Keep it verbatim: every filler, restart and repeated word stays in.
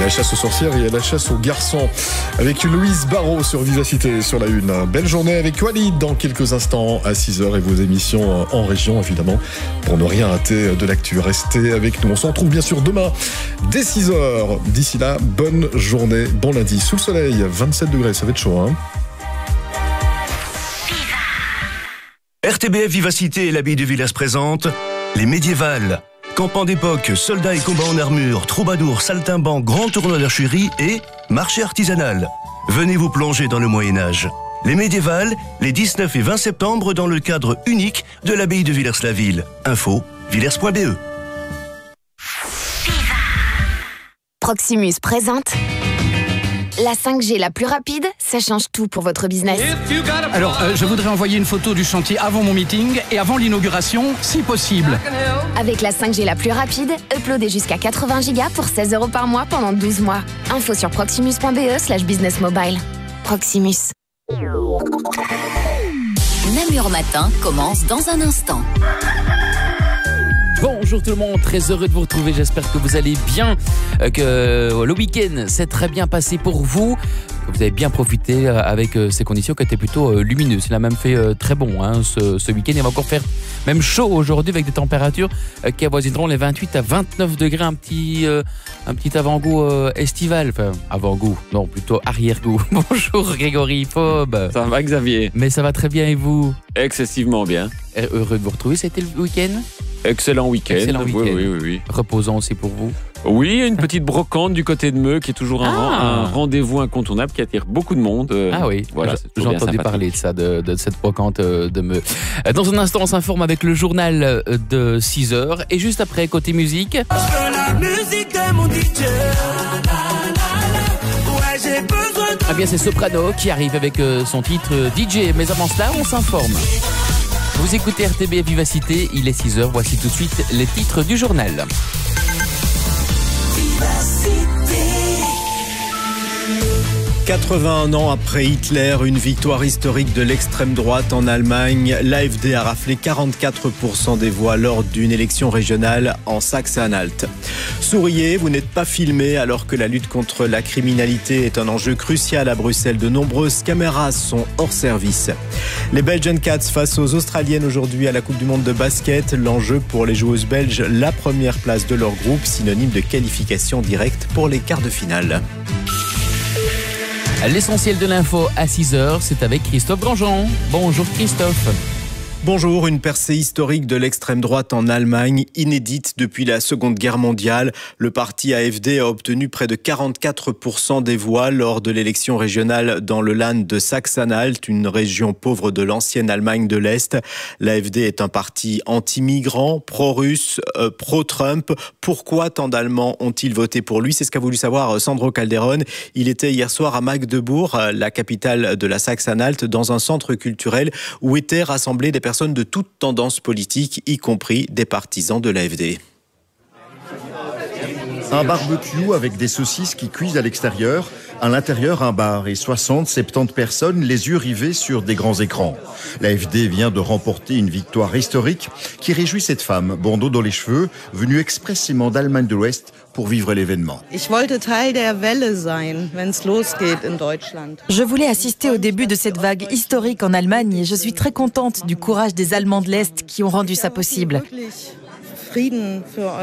la chasse aux sorcières et à la chasse aux garçons avec Louise Barrault sur Vivacité sur la une. Belle journée avec Walid dans quelques instants à six heures et vos émissions en région évidemment pour ne rien rater de l'actu. Restez avec nous. On se retrouve bien sûr demain dès six heures. D'ici là, bonne journée, bon lundi. Sous le soleil, vingt-sept degrés, ça va être chaud hein. R T B F Vivacité et l'Abbaye de Villers présente les médiévales. Campement d'époque, soldats et combats en armure, troubadours, saltimbanques, grand tournoi d'archerie et marché artisanal. Venez vous plonger dans le Moyen-Âge. Les médiévales, les dix-neuf et vingt septembre dans le cadre unique de l'Abbaye de Villers-la-Ville. Info, villers point b e. Proximus présente la cinq G la plus rapide, ça change tout pour votre business. Alors, euh, je voudrais envoyer une photo du chantier avant mon meeting et avant l'inauguration, si possible. Avec la cinq G la plus rapide, uploadez jusqu'à quatre-vingts gigas pour seize euros par mois pendant douze mois. Info sur proximus point b e slash business mobile. Proximus. Namur Matin commence dans un instant. Bonjour tout le monde, très heureux de vous retrouver, j'espère que vous allez bien, que le week-end s'est très bien passé pour vous, que vous avez bien profité avec ces conditions qui étaient plutôt lumineuses. Il a même fait très bon hein, ce, ce week-end, il va encore faire même chaud aujourd'hui avec des températures qui avoisineront les vingt-huit à vingt-neuf degrés, un petit, un petit avant-goût estival, enfin avant-goût, non plutôt arrière-goût. Bonjour Grégory Fob. Ça va Xavier? Mais ça va très bien et vous? Excessivement bien. Heureux de vous retrouver, c'était le week-end? Excellent week-end. Excellent week-end. Oui, oui, oui, oui. Reposant aussi pour vous? Oui, une petite brocante du côté de Meux qui est toujours un, ah. un rendez-vous incontournable qui attire beaucoup de monde. Ah oui, voilà, j'ai entendu parler de ça, de, de cette brocante de Meux. Dans un instant, on s'informe avec le journal de six heures. Et juste après, côté musique... La musique de mon D J. Ouais, j'ai besoin de... Ah bien, c'est Soprano qui arrive avec son titre D J. Mais avant cela, on s'informe. Vous écoutez R T B Vivacité, il est six heures, voici tout de suite les titres du journal. quatre-vingt-un ans après Hitler, une victoire historique de l'extrême droite en Allemagne. L'A F D a raflé quarante-quatre pour cent des voix lors d'une élection régionale en Saxe-Anhalt. Souriez, vous n'êtes pas filmé alors que la lutte contre la criminalité est un enjeu crucial à Bruxelles. De nombreuses caméras sont hors service. Les Belgian Cats face aux Australiennes aujourd'hui à la Coupe du Monde de basket. L'enjeu pour les joueuses belges, la première place de leur groupe, synonyme de qualification directe pour les quarts de finale. L'essentiel de l'info à six heures, c'est avec Christophe Grandjean. Bonjour Christophe. Bonjour, une percée historique de l'extrême droite en Allemagne, inédite depuis la Seconde Guerre mondiale. Le parti A F D a obtenu près de quarante-quatre pour cent des voix lors de l'élection régionale dans le Land de Saxe-Anhalt, une région pauvre de l'ancienne Allemagne de l'Est. L'A F D est un parti anti-migrant, pro-russe, euh, pro-Trump. Pourquoi tant d'Allemands ont-ils voté pour lui? C'est ce qu'a voulu savoir Sandro Calderon. Il était hier soir à Magdebourg, la capitale de la Saxe-Anhalt, dans un centre culturel où étaient rassemblés des personnes personnes de toute tendance politique, y compris des partisans de l'A F D. Un barbecue avec des saucisses qui cuisent à l'extérieur, à l'intérieur un bar et soixante à soixante-dix personnes les yeux rivés sur des grands écrans. L'A F D vient de remporter une victoire historique qui réjouit cette femme, bandeau dans les cheveux, venue expressément d'Allemagne de l'Ouest pour vivre l'événement. Je voulais assister au début de cette vague historique en Allemagne et je suis très contente du courage des Allemands de l'Est qui ont rendu ça possible.